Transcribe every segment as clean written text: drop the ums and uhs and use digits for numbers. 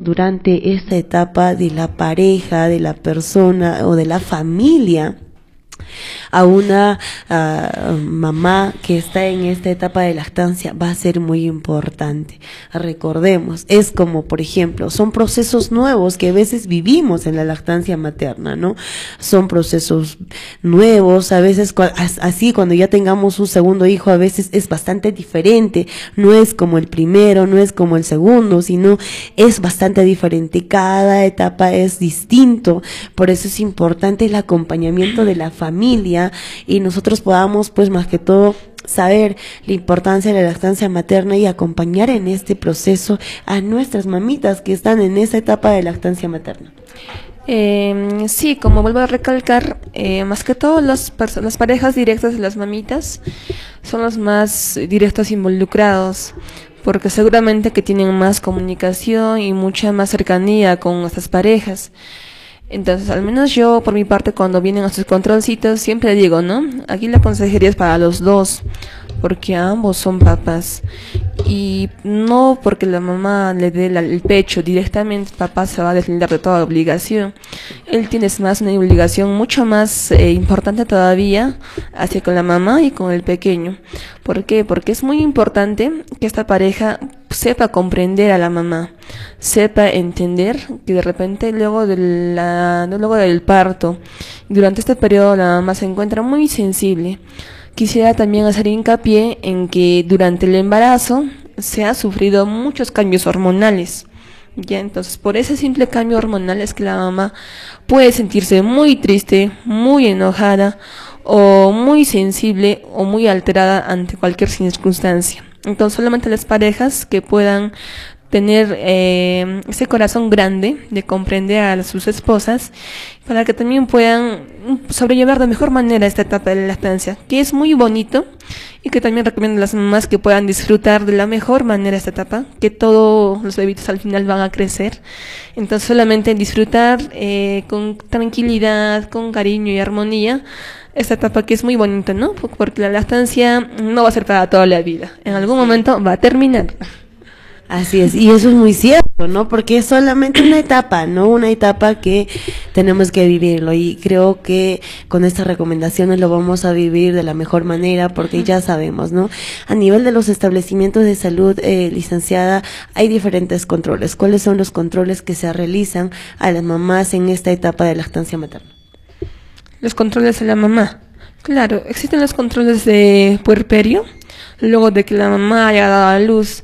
durante esta etapa de la pareja, de la persona o de la familia a una mamá que está en esta etapa de lactancia va a ser muy importante. Recordemos, es como, por ejemplo, son procesos nuevos que a veces vivimos en la lactancia materna, ¿no? Son procesos nuevos, a veces así cuando ya tengamos un segundo hijo, a veces es bastante diferente, no es como el primero, no es como el segundo, sino es bastante diferente, cada etapa es distinto, por eso es importante el acompañamiento de la familia y nosotros podamos, pues más que todo, saber la importancia de la lactancia materna y acompañar en este proceso a nuestras mamitas que están en esa etapa de lactancia materna. Sí, como vuelvo a recalcar, más que todo las parejas directas de las mamitas son los más directos involucrados, porque seguramente que tienen más comunicación y mucha más cercanía con estas parejas. Entonces, al menos yo, por mi parte, cuando vienen a sus controlcitos, siempre digo, ¿no? Aquí la consejería es para los dos, porque ambos son papás. Y no porque la mamá le dé el pecho directamente, papá se va a deslindar de toda obligación. Él tiene más una obligación mucho más importante todavía hacia con la mamá y con el pequeño. ¿Por qué? Porque es muy importante que esta pareja sepa comprender a la mamá, sepa entender que de repente luego del parto, durante este periodo la mamá se encuentra muy sensible. Quisiera también hacer hincapié en que durante el embarazo se ha sufrido muchos cambios hormonales. Ya, entonces por ese simple cambio hormonal es que la mamá puede sentirse muy triste, muy enojada o muy sensible o muy alterada ante cualquier circunstancia. Entonces solamente las parejas que puedan tener ese corazón grande de comprender a sus esposas para que también puedan sobrellevar de mejor manera esta etapa de la lactancia, que es muy bonito y que también recomiendo a las mamás que puedan disfrutar de la mejor manera esta etapa, que todos los bebitos al final van a crecer. Entonces solamente disfrutar con tranquilidad, con cariño y armonía esta etapa que es muy bonita, ¿no? Porque la lactancia no va a ser para toda la vida, en algún momento va a terminar. Así es, y eso es muy cierto, ¿no? Porque es solamente una etapa, ¿no? Una etapa que tenemos que vivirlo y creo que con estas recomendaciones lo vamos a vivir de la mejor manera porque ya sabemos, ¿no? A nivel de los establecimientos de salud, licenciada, hay diferentes controles. ¿Cuáles son los controles que se realizan a las mamás en esta etapa de lactancia materna? Los controles de la mamá. Claro, existen los controles de puerperio, luego de que la mamá haya dado a luz.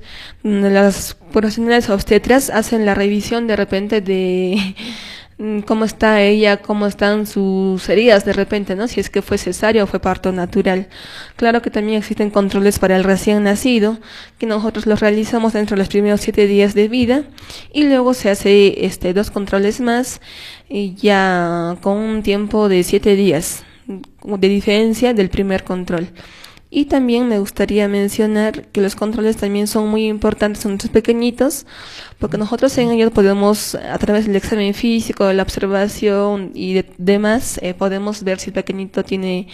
Las profesionales obstetras hacen la revisión de repente de cómo está ella, cómo están sus heridas de repente, ¿no? Si es que fue cesárea o fue parto natural. Claro que también existen controles para el recién nacido, que nosotros los realizamos dentro de los primeros 7 días de vida, y luego se hace 2 controles más, y ya con un tiempo de 7 días de diferencia del primer control. Y también me gustaría mencionar que los controles también son muy importantes en nuestros pequeñitos, porque nosotros en ellos podemos, a través del examen físico, de la observación y demás, podemos ver si el pequeñito tiene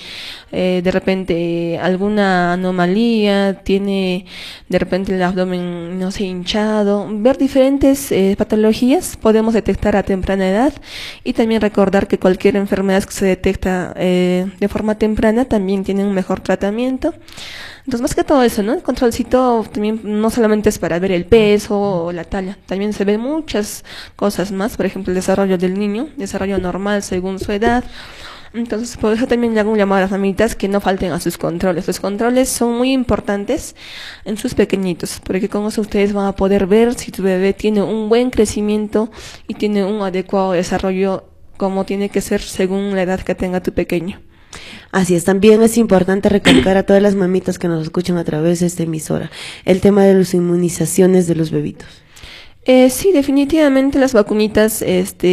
de repente alguna anomalía, tiene de repente el abdomen, no sé, hinchado, ver diferentes patologías podemos detectar a temprana edad, y también recordar que cualquier enfermedad que se detecta de forma temprana también tiene un mejor tratamiento. Entonces, más que todo eso, ¿no? El controlcito también no solamente es para ver el peso o la talla, también se ven muchas cosas más, por ejemplo, el desarrollo del niño, desarrollo normal según su edad. Entonces, por eso también le hago un llamado a las mamitas que no falten a sus controles. Los controles son muy importantes en sus pequeñitos, porque con eso ustedes van a poder ver si tu bebé tiene un buen crecimiento y tiene un adecuado desarrollo como tiene que ser según la edad que tenga tu pequeño. Así es, también es importante recalcar a todas las mamitas que nos escuchan a través de esta emisora, el tema de las inmunizaciones de los bebitos. Sí, definitivamente las vacunitas,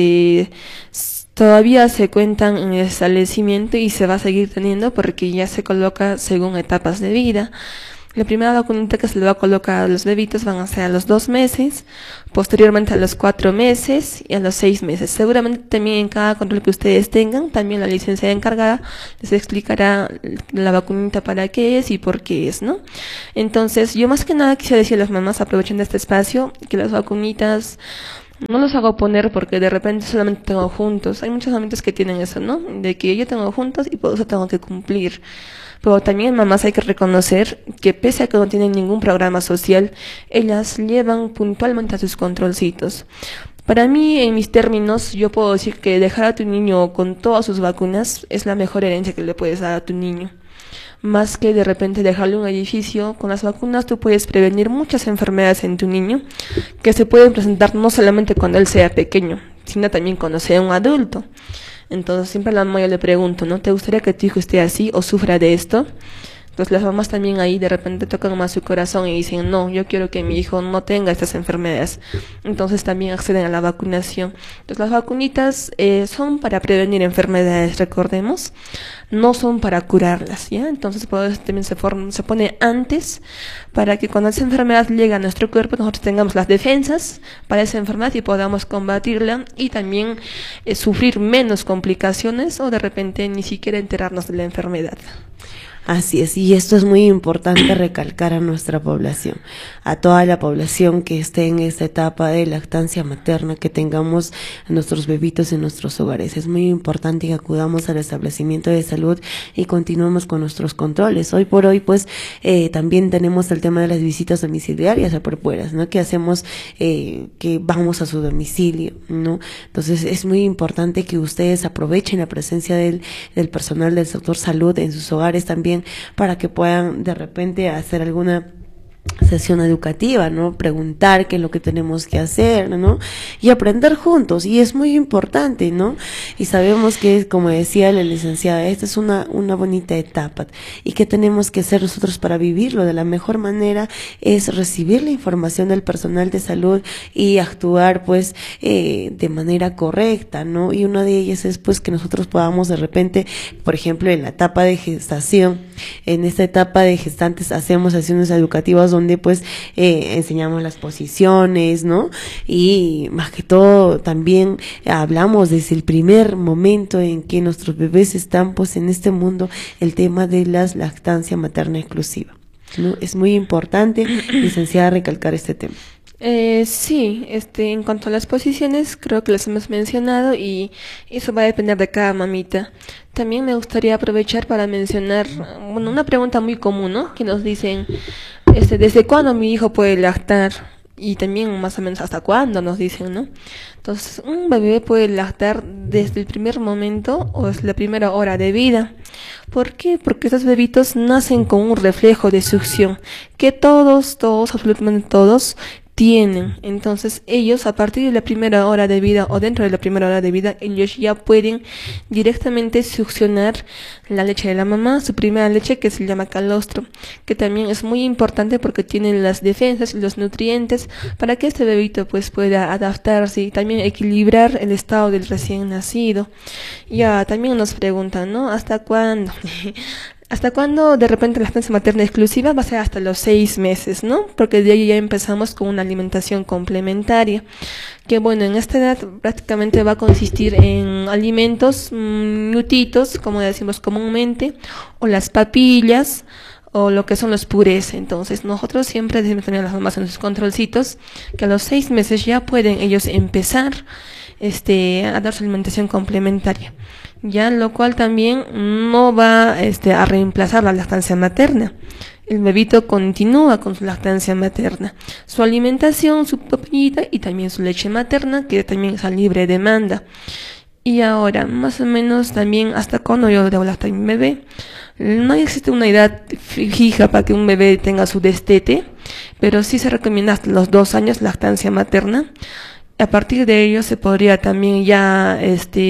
todavía se cuentan en el establecimiento y se va a seguir teniendo porque ya se coloca según etapas de vida. La primera vacunita que se le va a colocar a los bebitos van a ser a los 2 meses, posteriormente a los 4 meses y a los 6 meses. Seguramente también en cada control que ustedes tengan, también la licenciada encargada les explicará la vacunita para qué es y por qué es, ¿no? Entonces, yo más que nada quisiera decir a las mamás, aprovechando este espacio, que las vacunitas No los hago poner porque de repente solamente tengo juntos. Hay muchas mamás que tienen eso, ¿no? De que yo tengo juntos y por eso tengo que cumplir. Pero también mamás hay que reconocer que pese a que no tienen ningún programa social, ellas llevan puntualmente a sus controlcitos. Para mí, en mis términos, yo puedo decir que dejar a tu niño con todas sus vacunas es la mejor herencia que le puedes dar a tu niño. Más que de repente dejarle un edificio, con las vacunas tú puedes prevenir muchas enfermedades en tu niño que se pueden presentar no solamente cuando él sea pequeño, sino también cuando sea un adulto. Entonces siempre a la mamá yo le pregunto, ¿no? ¿Te gustaría que tu hijo esté así o sufra de esto? Entonces las mamás también ahí de repente tocan más su corazón y dicen, no, yo quiero que mi hijo no tenga estas enfermedades. Entonces también acceden a la vacunación. Entonces las vacunitas son para prevenir enfermedades, recordemos, no son para curarlas, ¿ya? Entonces por eso también se pone antes para que cuando esa enfermedad llegue a nuestro cuerpo nosotros tengamos las defensas para esa enfermedad y podamos combatirla y también sufrir menos complicaciones o de repente ni siquiera enterarnos de la enfermedad. Así es, y esto es muy importante recalcar a nuestra población, a toda la población que esté en esta etapa de lactancia materna, que tengamos a nuestros bebitos en nuestros hogares. Es muy importante que acudamos al establecimiento de salud y continuemos con nuestros controles. Hoy por hoy, pues, también tenemos el tema de las visitas domiciliarias a propuestas, ¿no? Que hacemos, que vamos a su domicilio, ¿no? Entonces, es muy importante que ustedes aprovechen la presencia del personal del sector salud en sus hogares también, para que puedan de repente hacer alguna sesión educativa, ¿no? Preguntar qué es lo que tenemos que hacer, ¿no? Y aprender juntos, y es muy importante, ¿no? Y sabemos que, como decía la licenciada, esta es una bonita etapa, y que tenemos que hacer nosotros para vivirlo de la mejor manera es recibir la información del personal de salud y actuar, pues, de manera correcta, ¿no? Y una de ellas es, pues, que nosotros podamos de repente, por ejemplo, en la etapa de gestación, en esta etapa de gestantes hacemos sesiones educativas donde pues enseñamos las posiciones, ¿no? Y más que todo también hablamos desde el primer momento en que nuestros bebés están pues en este mundo, el tema de la lactancia materna exclusiva, ¿no? Es muy importante, licenciada, recalcar este tema. Sí, en cuanto a las posiciones, creo que las hemos mencionado y eso va a depender de cada mamita. También me gustaría aprovechar para mencionar, bueno, una pregunta muy común, ¿no? Que nos dicen, ¿desde cuándo mi hijo puede lactar? Y también más o menos hasta cuándo nos dicen, ¿no? Entonces, un bebé puede lactar desde el primer momento o desde la primera hora de vida. ¿Por qué? Porque estos bebitos nacen con un reflejo de succión que todos, absolutamente todos, tienen. Entonces ellos a partir de la primera hora de vida o dentro de la primera hora de vida ellos ya pueden directamente succionar la leche de la mamá, su primera leche, que se llama calostro, que también es muy importante porque tienen las defensas y los nutrientes para que este bebito pues pueda adaptarse y también equilibrar el estado del recién nacido. Ya también nos preguntan, ¿no? ¿Hasta cuándo? ¿Hasta cuándo de repente la lactancia materna exclusiva? Va a ser hasta los 6 meses, ¿no? Porque de ahí ya empezamos con una alimentación complementaria, que bueno, en esta edad prácticamente va a consistir en alimentos glutitos, como decimos comúnmente, o las papillas, o lo que son los purés. Entonces nosotros siempre decimos también a las mamás en sus controlcitos que a los 6 meses ya pueden ellos empezar a dar su alimentación complementaria, ya, lo cual también no va a reemplazar la lactancia materna. El bebito continúa con su lactancia materna, su alimentación, su papillita y también su leche materna, que también es a libre demanda. Y ahora, más o menos también hasta cuando yo debo lactar a mi bebé. No existe una edad fija para que un bebé tenga su destete, pero sí se recomienda hasta los 2 años lactancia materna. A partir de ello se podría también ya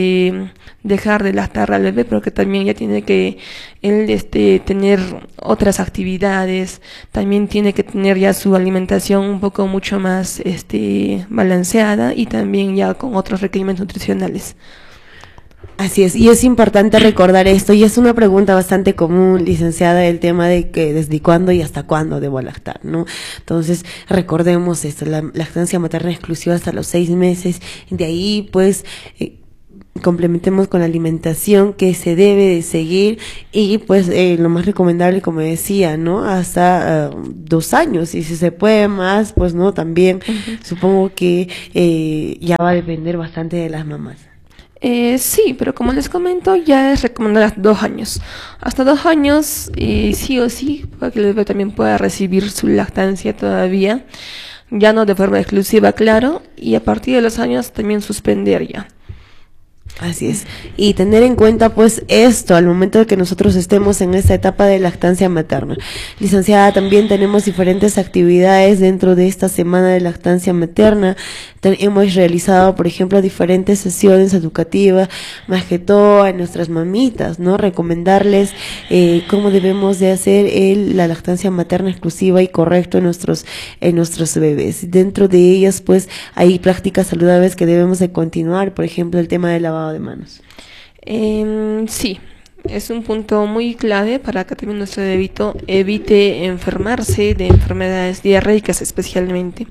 dejar de lactar al bebé, porque también ya tiene que él tener otras actividades, también tiene que tener ya su alimentación un poco mucho más balanceada y también ya con otros requerimientos nutricionales. Así es, y es importante recordar esto, y es una pregunta bastante común, licenciada, el tema de que desde cuándo y hasta cuándo debo lactar, ¿no? Entonces, recordemos esto, la lactancia materna exclusiva hasta los 6 meses, de ahí, pues, complementemos con la alimentación que se debe de seguir y pues lo más recomendable, como decía, ¿no? Hasta 2 años, y si se puede más, pues no, también supongo que ya va a depender bastante de las mamás. Sí, pero como les comento, ya es recomendable hasta 2 años. Hasta 2 años, sí o sí, para que el bebé también pueda recibir su lactancia todavía, ya no de forma exclusiva, claro, y a partir de los años también suspender ya. Así es. Y tener en cuenta pues esto al momento de que nosotros estemos en esta etapa de lactancia materna. Licenciada, también tenemos diferentes actividades dentro de esta semana de lactancia materna. Hemos realizado, por ejemplo, diferentes sesiones educativas, más que todo a nuestras mamitas, ¿no? Recomendarles cómo debemos de hacer la lactancia materna exclusiva y correcto en nuestros bebés. Dentro de ellas, pues, hay prácticas saludables que debemos de continuar, por ejemplo, el tema del lavado de manos. Sí, es un punto muy clave para que también nuestro bebito evite enfermarse de enfermedades diarreicas especialmente.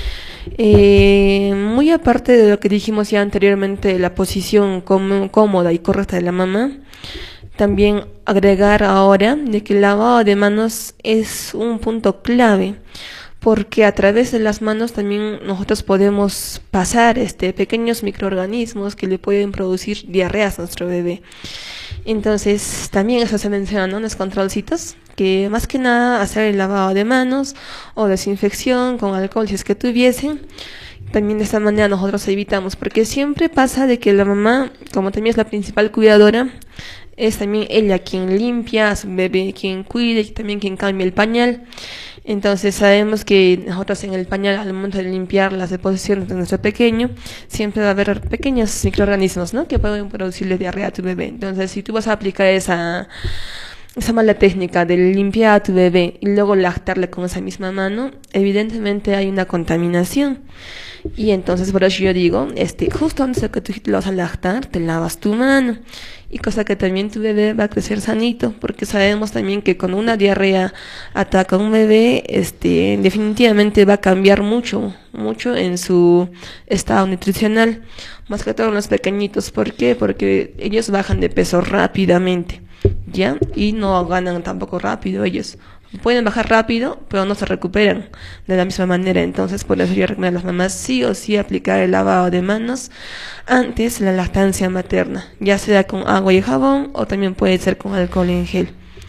Muy aparte de lo que dijimos ya anteriormente, la posición cómoda y correcta de la mamá, también agregar ahora de que el lavado de manos es un punto clave, porque a través de las manos también nosotros podemos pasar pequeños microorganismos que le pueden producir diarreas a nuestro bebé. Entonces, también eso se menciona, ¿no? En los controlcitos, que más que nada hacer el lavado de manos o desinfección con alcohol si es que tuviesen. También de esta manera nosotros evitamos, porque siempre pasa de que la mamá, como también es la principal cuidadora, es también ella quien limpia a su bebé, quien cuida y también quien cambia el pañal. Entonces sabemos que nosotros en el pañal, al momento de limpiar las deposiciones de nuestro pequeño, siempre va a haber pequeños microorganismos, ¿no? Que pueden producirle diarrea a tu bebé. Entonces, si tú vas a aplicar esa mala técnica de limpiar a tu bebé y luego lactarle con esa misma mano, evidentemente hay una contaminación. Y entonces por eso yo digo, justo antes de que tú lo vas a lactar, te lavas tu mano. Y cosa que también tu bebé va a crecer sanito, porque sabemos también que cuando una diarrea ataca a un bebé, definitivamente va a cambiar mucho en su estado nutricional, más que todo en los pequeñitos. ¿Por qué? Porque ellos bajan de peso rápidamente, ¿ya? Y no ganan tampoco rápido ellos. Pueden bajar rápido, pero no se recuperan de la misma manera. Entonces, por eso yo recomiendo a las mamás sí o sí aplicar el lavado de manos antes de la lactancia materna, ya sea con agua y jabón o también puede ser con alcohol en gel.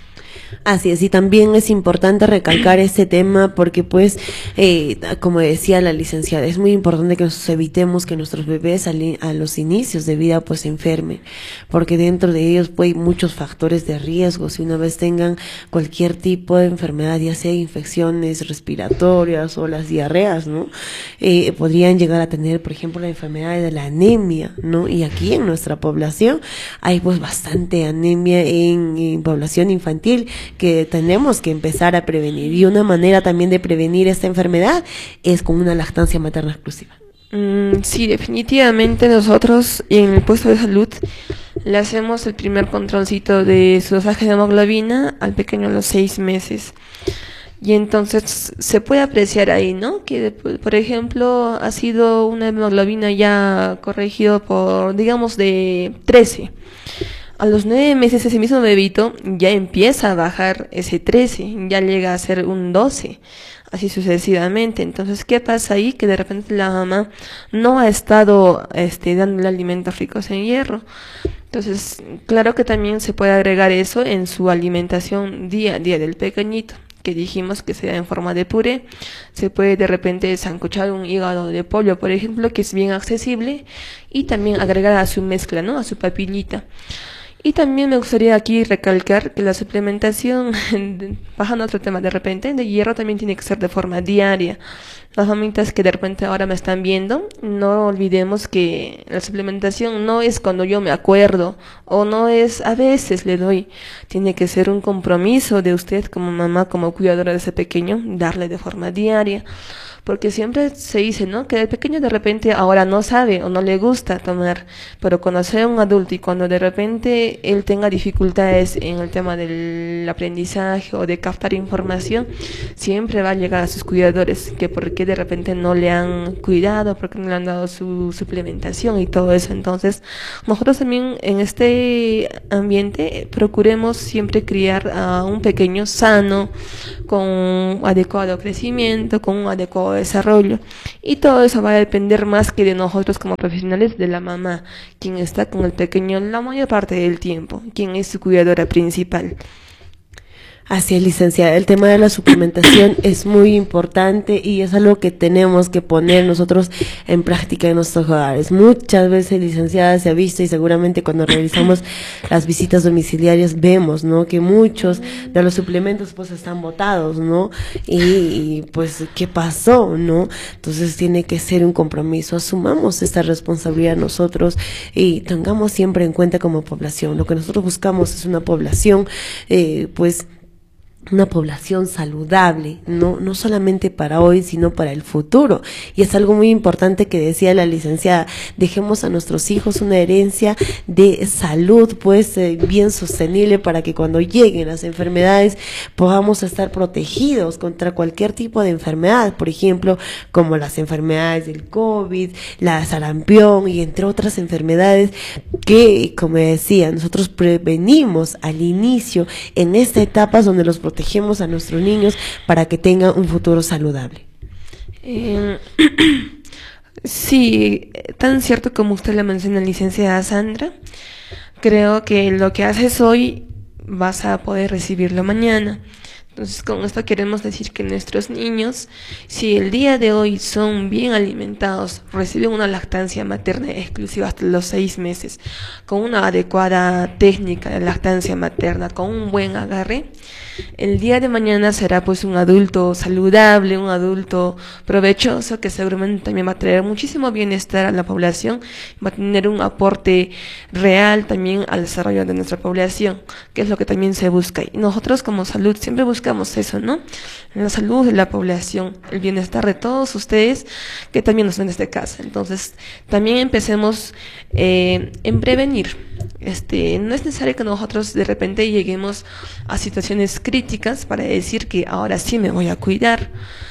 Así es, y también es importante recalcar este tema porque pues, como decía la licenciada, es muy importante que nos evitemos que nuestros bebés a los inicios de vida pues se enfermen, porque dentro de ellos pues hay muchos factores de riesgo. Si una vez tengan cualquier tipo de enfermedad, ya sea infecciones respiratorias o las diarreas, ¿no? Podrían llegar a tener, por ejemplo, la enfermedad de la anemia, ¿no? Y aquí en nuestra población hay pues bastante anemia en población infantil, que tenemos que empezar a prevenir, y una manera también de prevenir esta enfermedad es con una lactancia materna exclusiva. Sí, definitivamente nosotros en el puesto de salud le hacemos el primer controlcito de su dosaje de hemoglobina al pequeño a los 6 meses. Y entonces se puede apreciar ahí, ¿no? Que, por ejemplo, ha sido una hemoglobina ya corregido por, digamos, de 13. A los 9 meses ese mismo bebito ya empieza a bajar ese 13, ya llega a ser un 12, así sucesivamente. Entonces, ¿qué pasa ahí? Que de repente la mamá no ha estado dándole alimentos ricos en hierro. Entonces, claro que también se puede agregar eso en su alimentación día a día del pequeñito, que dijimos que sea en forma de puré. Se puede de repente sancochar un hígado de pollo, por ejemplo, que es bien accesible, y también agregar a su mezcla, ¿no? A su papillita. Y también me gustaría aquí recalcar que la suplementación, bajando a otro tema de repente, de hierro también tiene que ser de forma diaria. Las mamitas que de repente ahora me están viendo, no olvidemos que la suplementación no es cuando yo me acuerdo, o no es a veces le doy. Tiene que ser un compromiso de usted como mamá, como cuidadora de ese pequeño, darle de forma diaria. porque siempre se dice, ¿no? Que el pequeño de repente ahora no sabe o no le gusta tomar, pero cuando sea un adulto y cuando de repente él tenga dificultades en el tema del aprendizaje o de captar información, siempre va a llegar a sus cuidadores, que por qué de repente no le han cuidado, por qué no le han dado su suplementación y todo eso. Entonces, nosotros también en este ambiente procuremos siempre criar a un pequeño sano, con un adecuado crecimiento, con un adecuado desarrollo. Y todo eso va a depender más que de nosotros como profesionales, de la mamá, quien está con el pequeño la mayor parte del tiempo, quien es su cuidadora principal. Así es, licenciada. El tema de la suplementación es muy importante y es algo que tenemos que poner nosotros en práctica en nuestros hogares. Muchas veces, licenciada, se ha visto y seguramente cuando realizamos las visitas domiciliarias vemos, ¿no? Que muchos de los suplementos pues están botados, ¿no? Y pues, ¿qué pasó, no? Entonces tiene que ser un compromiso. Asumamos esta responsabilidad nosotros y tengamos siempre en cuenta como población. Lo que nosotros buscamos es una población, pues, una población saludable, no solamente para hoy, sino para el futuro. Y es algo muy importante que decía la licenciada, dejemos a nuestros hijos una herencia de salud, pues, bien sostenible, para que cuando lleguen las enfermedades podamos estar protegidos contra cualquier tipo de enfermedad, por ejemplo, como las enfermedades del COVID, la sarampión y entre otras enfermedades que, como decía, nosotros prevenimos al inicio en esta etapa donde los protegemos a nuestros niños para que tengan un futuro saludable. Sí, tan cierto como usted le menciona, licenciada Sandra. Creo que lo que haces hoy vas a poder recibirlo mañana. Entonces, con esto queremos decir que nuestros niños, si el día de hoy son bien alimentados, reciben una lactancia materna exclusiva hasta los 6 meses, con una adecuada técnica de lactancia materna, con un buen agarre, el día de mañana será pues un adulto saludable, un adulto provechoso, que seguramente también va a traer muchísimo bienestar a la población, va a tener un aporte real también al desarrollo de nuestra población, que es lo que también se busca. Y nosotros como salud siempre buscamos eso, ¿no? La salud de la población, el bienestar de todos ustedes que también nos ven desde casa. Entonces, también empecemos en prevenir. No es necesario que nosotros de repente lleguemos a situaciones críticas para decir que ahora sí me voy a cuidar.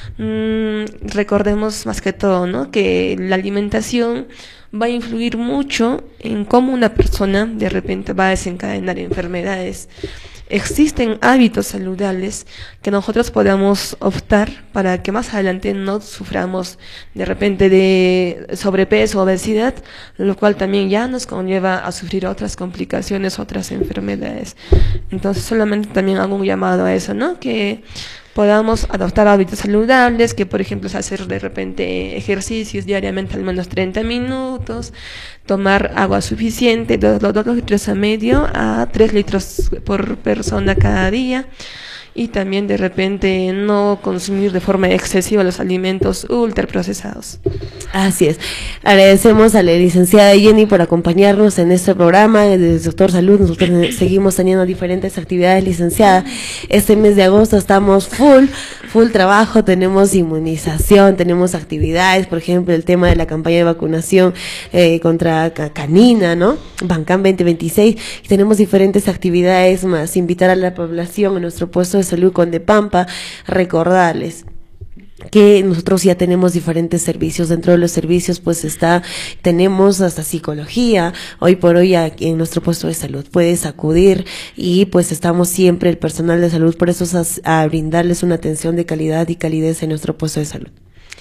Recordemos más que todo, ¿no? Que la alimentación va a influir mucho en cómo una persona de repente va a desencadenar enfermedades. Existen hábitos saludables que nosotros podamos optar para que más adelante no suframos de repente de sobrepeso o obesidad, lo cual también ya nos conlleva a sufrir otras complicaciones, otras enfermedades. Entonces solamente también hago un llamado a eso, ¿no? Que podamos adoptar hábitos saludables, que por ejemplo es hacer de repente ejercicios diariamente al menos 30 minutos, tomar agua suficiente, 2 litros a medio a 3 litros por persona cada día, y también de repente no consumir de forma excesiva los alimentos ultraprocesados. Así es. Agradecemos a la licenciada Jenny por acompañarnos en este programa del Doctor Salud. Nosotros seguimos teniendo diferentes actividades, licenciada. Este mes de agosto estamos full trabajo, tenemos inmunización, tenemos actividades, por ejemplo, el tema de la campaña de vacunación contra canina, ¿no? Bancam 2026, y tenemos diferentes actividades más. Invitar a la población a nuestro puesto de salud Condepampa, recordarles que nosotros ya tenemos diferentes servicios. Dentro de los servicios pues tenemos hasta psicología. Hoy por hoy aquí en nuestro puesto de salud puedes acudir y pues estamos siempre el personal de salud, por eso es a brindarles una atención de calidad y calidez en nuestro puesto de salud.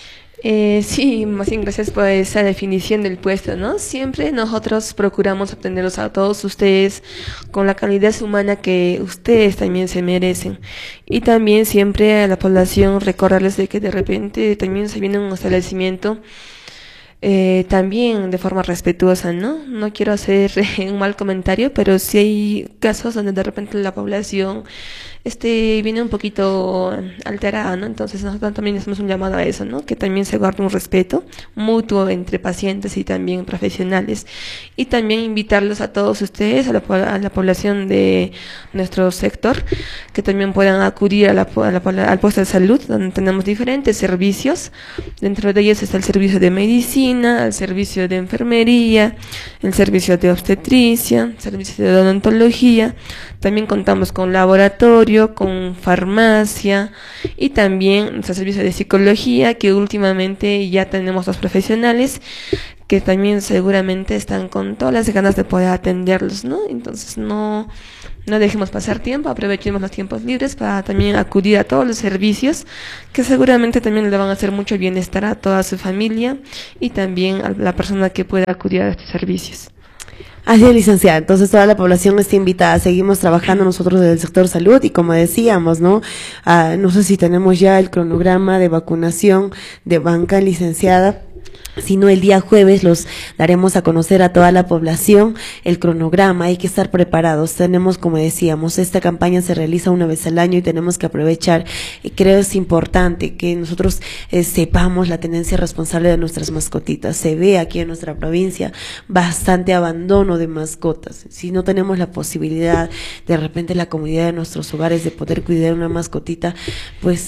Sí, más bien gracias por esa definición del puesto, ¿no? Siempre nosotros procuramos atenderlos a todos ustedes con la calidez humana que ustedes también se merecen. Y también siempre a la población recordarles de que de repente también se viene un establecimiento también de forma respetuosa, ¿no? No quiero hacer un mal comentario, pero sí hay casos donde de repente la población viene un poquito alterado, ¿no? Entonces nosotros también hacemos un llamado a eso, ¿no? Que también se guarde un respeto mutuo entre pacientes y también profesionales. Y también invitarlos a todos ustedes, a la población de nuestro sector, que también puedan acudir al puesto de salud, donde tenemos diferentes servicios. Dentro de ellos está el servicio de medicina, el servicio de enfermería, el servicio de obstetricia, el servicio de odontología. También contamos con laboratorio, con farmacia y también nuestro servicio de psicología, que últimamente ya tenemos 2 profesionales que también seguramente están con todas las ganas de poder atenderlos, ¿no? Entonces no dejemos pasar tiempo, aprovechemos los tiempos libres para también acudir a todos los servicios que seguramente también le van a hacer mucho bienestar a toda su familia y también a la persona que pueda acudir a estos servicios. Así es, licenciada. Entonces toda la población está invitada. Seguimos trabajando nosotros desde el sector salud y como decíamos, ¿no? No sé si tenemos ya el cronograma de vacunación de banca, licenciada. Si no, el día jueves los daremos a conocer a toda la población el cronograma. Hay que estar preparados. Tenemos, como decíamos, esta campaña se realiza una vez al año y tenemos que aprovechar. Creo es importante que nosotros sepamos la tenencia responsable de nuestras mascotitas. Se ve aquí en nuestra provincia bastante abandono de mascotas. Si no tenemos la posibilidad, de repente la comunidad de nuestros hogares, de poder cuidar una mascotita, pues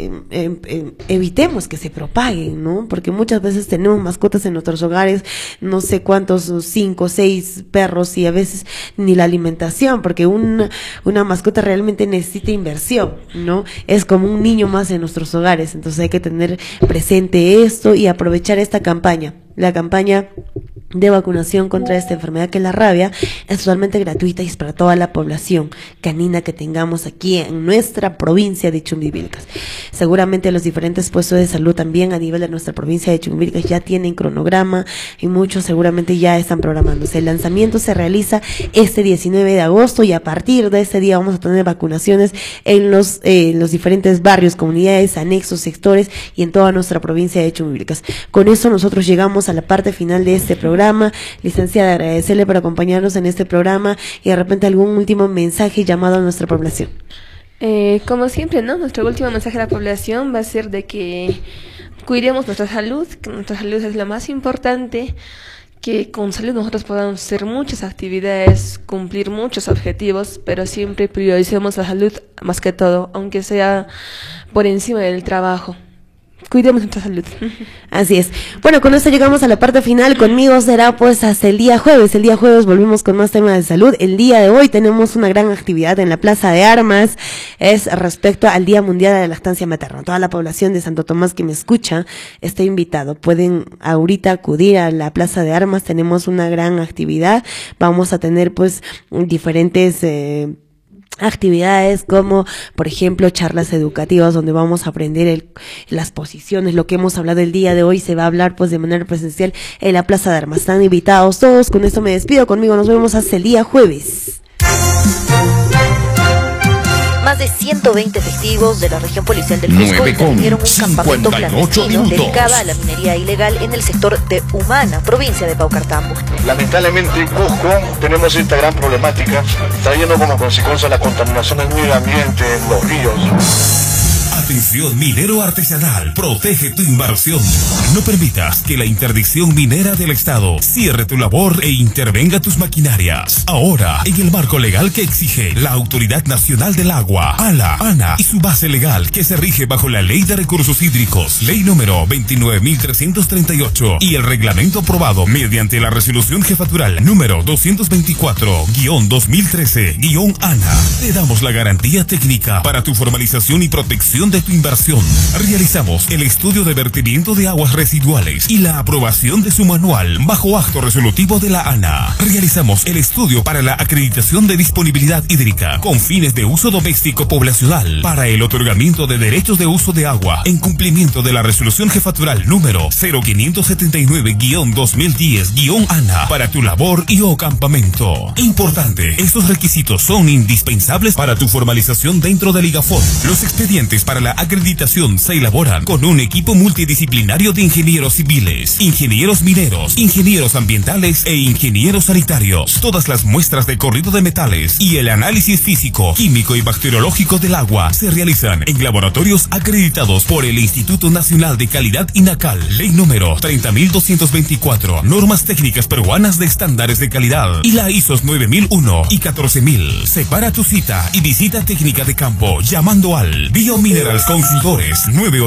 evitemos que se propaguen, ¿no? Porque muchas veces tenemos mascotas en nuestros hogares, no sé cuántos, 5, 6 perros y a veces ni la alimentación, porque una mascota realmente necesita inversión, ¿no? Es como un niño más en nuestros hogares, entonces hay que tener presente esto y aprovechar esta campaña. La campaña de vacunación contra esta enfermedad que es la rabia es totalmente gratuita y es para toda la población canina que tengamos aquí en nuestra provincia de Chumbivilcas. Seguramente los diferentes puestos de salud también a nivel de nuestra provincia de Chumbivilcas ya tienen cronograma y muchos seguramente ya están programándose. El lanzamiento se realiza este 19 de agosto y a partir de ese día vamos a tener vacunaciones en los diferentes barrios, comunidades, anexos, sectores y en toda nuestra provincia de Chumbivilcas. Con eso nosotros llegamos a la parte final de este programa. Licenciada, agradecerle por acompañarnos en este programa y de repente algún último mensaje llamado a nuestra población. Como siempre, ¿no? Nuestro último mensaje a la población va a ser de que cuidemos nuestra salud, que nuestra salud es lo más importante, que con salud nosotros podamos hacer muchas actividades, cumplir muchos objetivos, pero siempre prioricemos la salud más que todo, aunque sea por encima del trabajo. Cuidemos nuestra salud. Así es. Bueno, con esto llegamos a la parte final. Conmigo será pues hasta el día jueves. El día jueves volvimos con más temas de salud. El día de hoy tenemos una gran actividad en la Plaza de Armas. Es respecto al Día Mundial de la Lactancia Materna. Toda la población de Santo Tomás que me escucha está invitado. Pueden ahorita acudir a la Plaza de Armas. Tenemos una gran actividad. Vamos a tener pues diferentes actividades como, por ejemplo, charlas educativas donde vamos a aprender las posiciones, lo que hemos hablado el día de hoy se va a hablar pues de manera presencial en la Plaza de Armas. Están invitados todos, con esto me despido, conmigo nos vemos hasta el día jueves. Más de 120 efectivos de la región policial del Cusco intervinieron un campamento clandestino dedicado a la minería ilegal en el sector de Humana, provincia de Paucartambo. Lamentablemente en Cusco tenemos esta gran problemática, trayendo como consecuencia la contaminación del medio ambiente en los ríos. Atención minero artesanal, protege tu inversión. No permitas que la interdicción minera del Estado cierre tu labor e intervenga tus maquinarias. Ahora, en el marco legal que exige la Autoridad Nacional del Agua, ANA, y su base legal que se rige bajo la Ley de Recursos Hídricos, Ley número 29.338 y el reglamento aprobado mediante la Resolución Jefatural número 224-2013-ANA. Te damos la garantía técnica para tu formalización y protección de tu inversión. Realizamos el estudio de vertimiento de aguas residuales y la aprobación de su manual bajo acto resolutivo de la ANA. Realizamos el estudio para la acreditación de disponibilidad hídrica con fines de uso doméstico poblacional para el otorgamiento de derechos de uso de agua en cumplimiento de la resolución jefatural número 0579-2010-ANA para tu labor y o campamento. Importante, estos requisitos son indispensables para tu formalización dentro del IGAFON. Los expedientes para la cuya acreditación se elaboran con un equipo multidisciplinario de ingenieros civiles, ingenieros mineros, ingenieros ambientales e ingenieros sanitarios. Todas las muestras de corrido de metales y el análisis físico, químico y bacteriológico del agua se realizan en laboratorios acreditados por el Instituto Nacional de Calidad INACAL, ley número 30.224, normas técnicas peruanas de estándares de calidad y la ISOs 9001 y 14000. Separa tu cita y visita técnica de campo llamando al Biominerals Consultores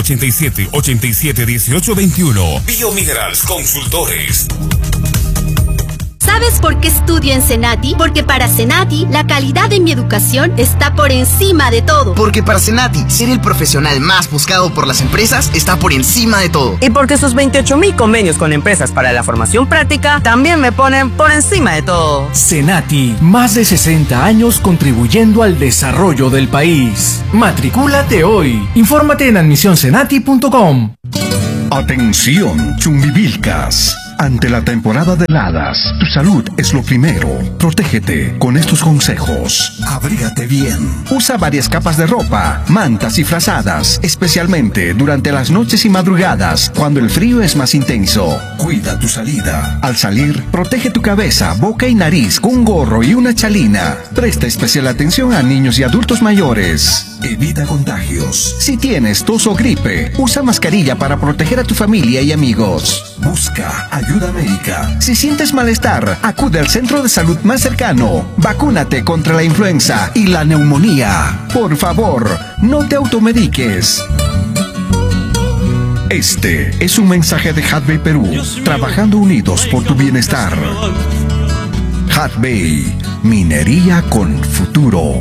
987-871821. Biominerals Consultores. ¿Sabes por qué estudio en Senati? Porque para Senati, la calidad de mi educación está por encima de todo. Porque para Senati, ser el profesional más buscado por las empresas está por encima de todo. Y porque sus 28.000 convenios con empresas para la formación práctica también me ponen por encima de todo. Senati, más de 60 años contribuyendo al desarrollo del país. Matricúlate hoy. Infórmate en admisionsenati.com. Atención, Chumbivilcas. Ante la temporada de heladas, tu salud es lo primero. Protégete con estos consejos. Abrígate bien. Usa varias capas de ropa, mantas y frazadas, especialmente durante las noches y madrugadas, cuando el frío es más intenso. Cuida tu salida. Al salir, protege tu cabeza, boca y nariz con un gorro y una chalina. Presta especial atención a niños y adultos mayores. Evita contagios. Si tienes tos o gripe, usa mascarilla para proteger a tu familia y amigos. Busca ayuda médica. Si sientes malestar, acude al centro de salud más cercano. Vacúnate contra la influenza y la neumonía. Por favor, no te automediques. Este es un mensaje de Hatbay Perú, trabajando unidos por tu bienestar. Hatbay, minería con futuro.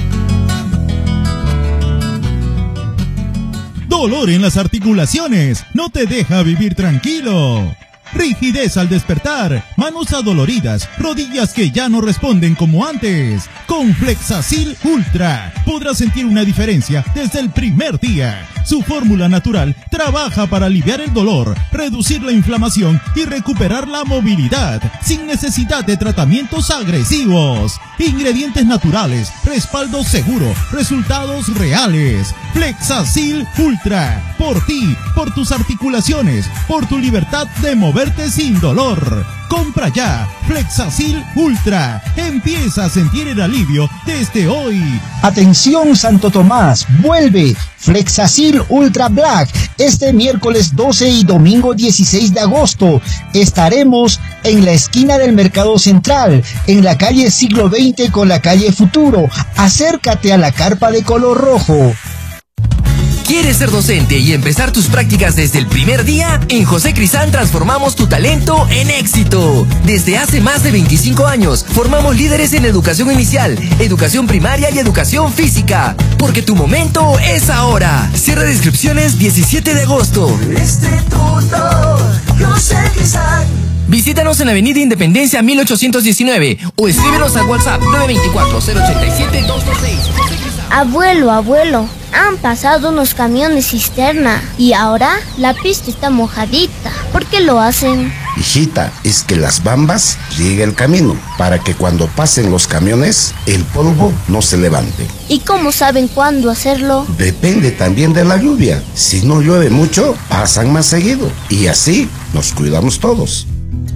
Dolor en las articulaciones no te deja vivir tranquilo. Rigidez al despertar, manos adoloridas, rodillas que ya no responden como antes. Con Flexacil Ultra podrás sentir una diferencia desde el primer día. Su fórmula natural trabaja para aliviar el dolor, reducir la inflamación y recuperar la movilidad, sin necesidad de tratamientos agresivos. Ingredientes naturales, respaldo seguro, resultados reales. Flexacil Ultra, por ti, por tus articulaciones, por tu libertad de moverte sin dolor. Compra ya Flexacil Ultra. Empieza a sentir el alivio desde hoy. Atención Santo Tomás, vuelve Flexacil Ultra Black este miércoles 12 y domingo 16 de agosto. Estaremos en la esquina del Mercado Central, en la calle Siglo XX con la calle Futuro. Acércate a la carpa de color rojo. ¿Quieres ser docente y empezar tus prácticas desde el primer día? En José Crisán transformamos tu talento en éxito. Desde hace más de 25 años, formamos líderes en educación inicial, educación primaria y educación física. Porque tu momento es ahora. Cierre de inscripciones 17 de agosto. Instituto José Crisán. Visítanos en la Avenida Independencia 1819 o escríbenos al WhatsApp 924-087-226. Abuelo, han pasado unos camiones cisterna y ahora la pista está mojadita. ¿Por qué lo hacen? Hijita, es que las bambas rieguen el camino para que cuando pasen los camiones el polvo no se levante. ¿Y cómo saben cuándo hacerlo? Depende también de la lluvia. Si no llueve mucho, pasan más seguido y así nos cuidamos todos.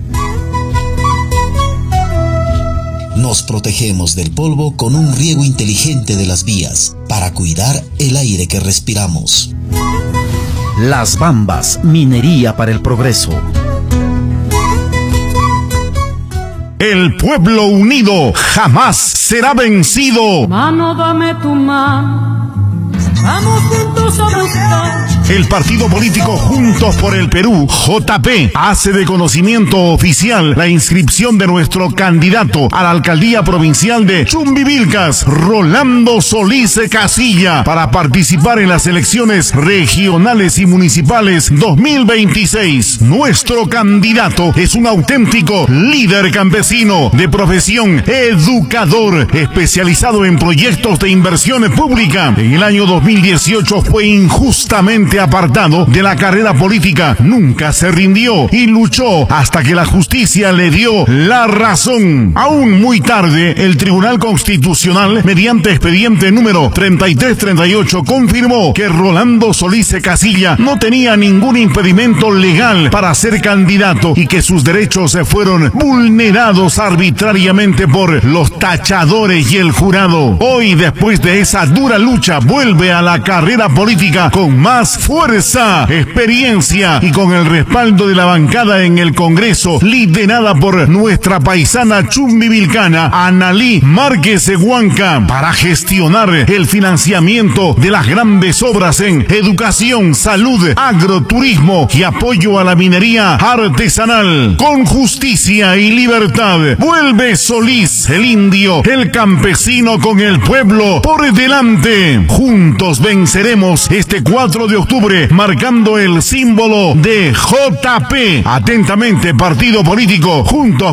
Nos protegemos del polvo con un riego inteligente de las vías para cuidar el aire que respiramos. Las Bambas, minería para el progreso. El pueblo unido jamás será vencido. Mano, dame tu mano. Vamos juntos a buscar. El partido político Juntos por el Perú, JP, hace de conocimiento oficial la inscripción de nuestro candidato a la alcaldía provincial de Chumbivilcas, Rolando Solís Casilla, para participar en las elecciones regionales y municipales 2026. Nuestro candidato es un auténtico líder campesino, de profesión educador, especializado en proyectos de inversión pública. En el año 2018 fue injustamente aunque apartado de la carrera política, nunca se rindió y luchó hasta que la justicia le dio la razón. Aún muy tarde, el Tribunal Constitucional, mediante expediente número 3338, confirmó que Rolando Solís Casilla no tenía ningún impedimento legal para ser candidato y que sus derechos fueron vulnerados arbitrariamente por los tachadores y el jurado. Hoy, después de esa dura lucha, vuelve a la carrera política con más fuerza, experiencia y con el respaldo de la bancada en el Congreso, liderada por nuestra paisana chumbivilcana Analí Márquez Huanca, para gestionar el financiamiento de las grandes obras en educación, salud, agroturismo y apoyo a la minería artesanal. Con justicia y libertad, vuelve Solís, el indio, el campesino, con el pueblo por delante. Juntos venceremos este 4 de octubre, marcando el símbolo de JP. Atentamente, partido político Juntos